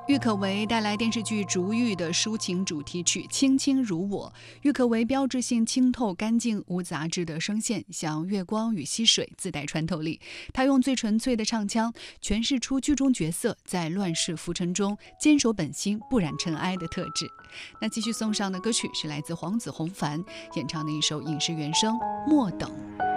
郁可唯带来电视剧《逐玉》的抒情主题曲《卿卿如我》。郁可唯标志性清透、干净、无杂质的声线，像月光与溪水，自带穿透力。她用最纯粹的唱腔诠释出剧中角色在乱世浮沉中坚守本心、不染尘埃的特质。那继续送上的歌曲是来自黄子弘凡演唱的一首影视原声《莫等》。